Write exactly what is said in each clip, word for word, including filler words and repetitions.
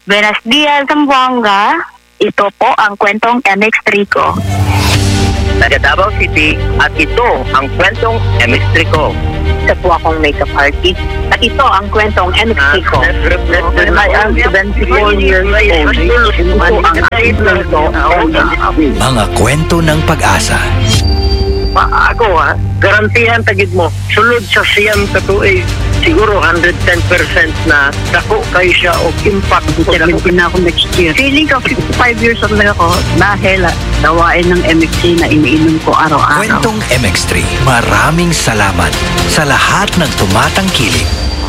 Buenos dias, Zamboanga. Ito po ang kwentong M X three ko. Taga Davao City at ito ang kwentong M X three ko. Isa po akong makeup artist at ito ang kwentong M X three ko. I am seventy-four years old. Ito ang aking kwento. Mga kwento ng pag-asa. Pa ako ha, garantihan tagid mo, sulod sa siyam ka tuig, siguro one hundred ten percent na dako kay siya o impact. seventy na ako next year. Feeling ko fifty-five years old na ako dahil dawain ng M X three na iniinom ko araw-araw. Kwentong M X three. Maraming salamat sa lahat ng tumatangkilik.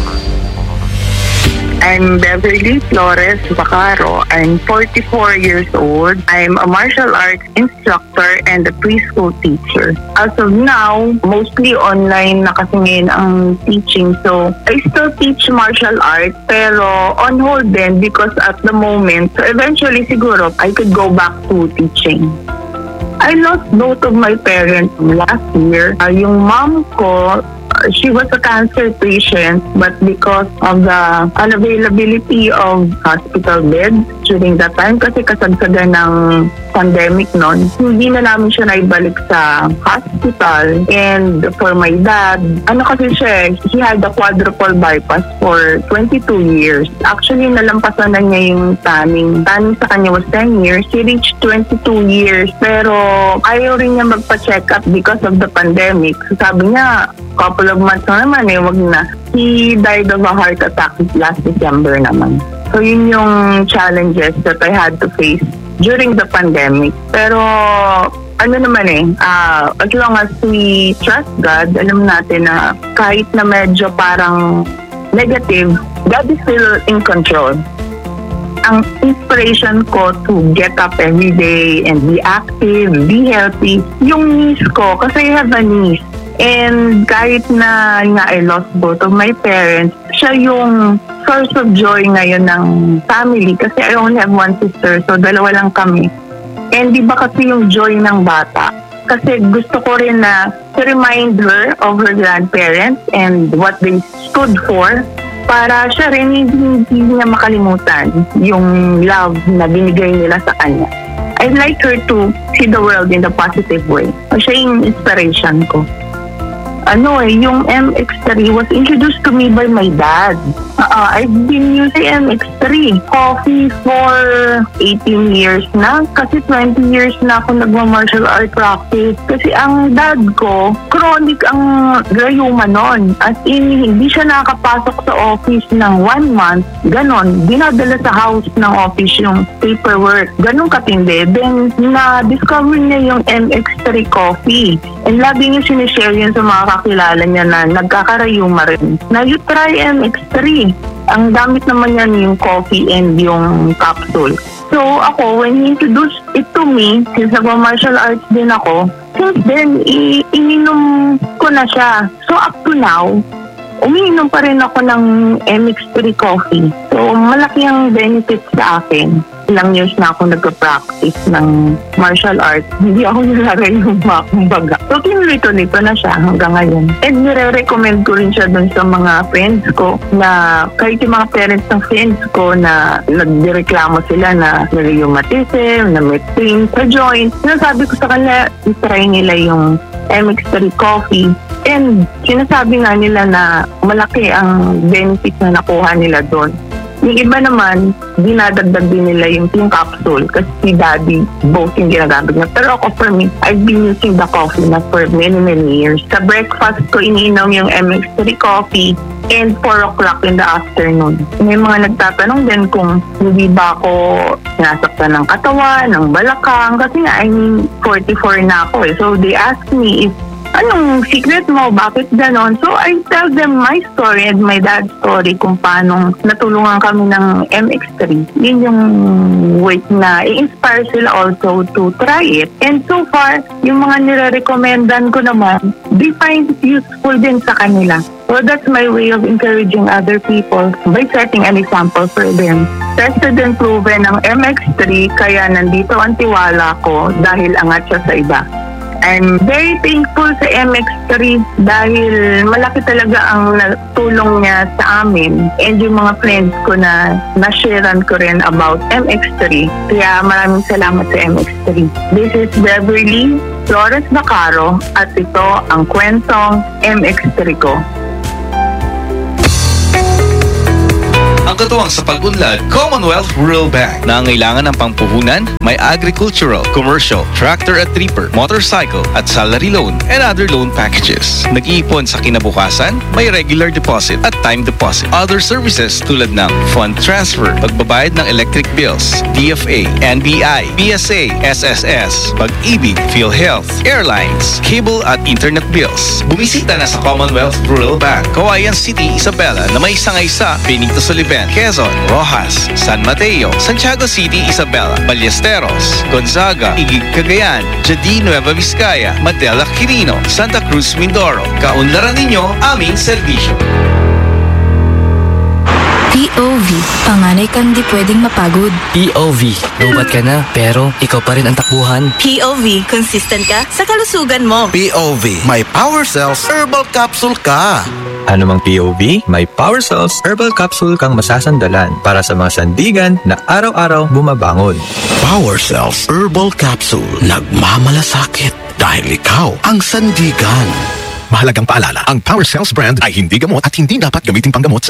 I'm Beverly Flores Bacaro. I'm forty-four years old. I'm a martial arts instructor and a preschool teacher. As of now, mostly online na kasi ngayon ang teaching. So, I still teach martial arts pero on hold din because at the moment, so eventually siguro I could go back to teaching. I lost both of my parents last year. Uh, yung mom ko, she was a cancer patient, but because of the unavailability of hospital beds during that time, kasi kasagsagan ng pandemic noon, hindi na namin siya naibalik sa hospital. And for my dad, ano kasi siya, he had a quadruple bypass for twenty-two years. Actually, nalampasan na niya yung tanning. Tanning sa kanya was ten years. He reached twenty-two years. Pero ayaw rin niya magpa-check up because of the pandemic. So sabi niya, couple of months na naman eh, wag na. He died of a heart attack last December naman. So yun yung challenges that I had to face during the pandemic. Pero ano naman eh, uh, as long as we trust God, alam natin na kahit na medyo parang negative, God is still in control. Ang inspiration ko to get up every day and be active, be healthy, yung niece ko, kasi I have a niece. And kahit na nga I lost both of my parents, siya yung source of joy ngayon ng family kasi I only have one sister, so dalawa lang kami. And di ba kasi yung joy ng bata? Kasi gusto ko rin na to remind her of her grandparents and what they stood for para siya rin hindi, hindi niya makalimutan yung love na binigay nila sa kanya. I'd like her to see the world in a positive way. O siya yung inspiration ko. Ano eh, yung M X three was introduced to me by my dad. Uh, I've been using M X three coffee for eighteen years na. Kasi twenty years na ako nagma-martial art practice. Kasi ang dad ko, chronic ang rayuma noon. As in, hindi siya nakapasok sa office ng one month. Ganon, dinadala sa house ng office yung paperwork. Ganon katindi. Then, na-discover niya yung M X three coffee. And lagi niya sinishare yun sa mga kakilala niya na nagkakarayuma rin. Na you try M X three. Ang gamit naman yan yung coffee and yung capsule. So ako, when he introduced it to me, since nagma-martial arts din ako, since then, i- ininom ko na siya. So up to now, umiinom pa rin ako ng M X three coffee. So malaki ang benefits sa akin. Ilang years na ako nagpa-practice ng martial arts. Hindi ako nilarayuma, kumbaga. So, tinuloy-tuloy pa na siya hanggang ngayon. And nire-recommend ko rin siya dun sa mga friends ko na kahit yung mga parents ng friends ko na nagdireklamo sila na rheumatism, na may pain sa joint. Sinasabi ko sa kanila, itry nila yung M X three coffee. And sinasabi nga nila na malaki ang benefits na nakuha nila doon. Yung iba naman, dinadagdag din nila yung, yung capsule kasi si daddy, both yung ginagamit niya. Pero ako, for me, I've been using the coffee na for many, many years. Sa breakfast ko, iniinom yung M X three coffee and four o'clock in the afternoon. May mga nagtatanong din kung hindi ba ako nasaktan ng katawan, ng balakang, kasi nga, I mean, forty-four na ako eh. So they asked me if anong secret mo? Bakit ganon? So, I tell them my story and my dad's story kung paano natulungan kami ng M X three. Yun yung way na i-inspire sila also to try it. And so far, yung mga nire-recommendan ko naman, they find it useful din sa kanila. So, that's my way of encouraging other people by setting an example for them. Tested and proven ng M X three, kaya nandito ang tiwala ko dahil angat siya sa iba. I'm very thankful sa M X three dahil malaki talaga ang tulong niya sa amin and yung mga friends ko na na-sharean ko rin about M X three. Kaya maraming salamat sa M X three. This is Beverly Flores Bacaro at ito ang kwentong M X three ko. Ang katuwang sa pag-unlad, Commonwealth Rural Bank. Nangailangan ng pampuhunan, may agricultural, commercial, tractor at reaper, motorcycle at salary loan and other loan packages. Nag-iipon sa kinabukasan, may regular deposit at time deposit. Other services tulad ng fund transfer, pagbabayad ng electric bills, D F A, N B I, P S A, S S S, Pag-ibig, PhilHealth, airlines, cable at internet bills. Bumisita na sa Commonwealth Rural Bank, Cauayan City, Isabela na may sangay sa Benito Soliven, Quezon, Rojas, San Mateo, Santiago City, Isabela, Ballesteros, Gonzaga, Igig, Cagayan, Jadi, Nueva Vizcaya, Madela, Quirino, Santa Cruz, Mindoro. Kaunlaran ninyo aming serbisyo. P O V, panganay kang di pwedeng mapagod. P O V, lubat ka na, pero ikaw pa rin ang takbuhan. P O V, consistent ka sa kalusugan mo. P O V, may Power Cells Herbal Capsule ka. Ano mang P O V, may Power Cells Herbal Capsule kang masasandalan para sa mga sandigan na araw-araw bumabangon. Power Cells Herbal Capsule, nagmamalasakit dahil ikaw ang sandigan. Mahalagang paalala, ang Power Cells brand ay hindi gamot at hindi dapat gamitin panggamot sa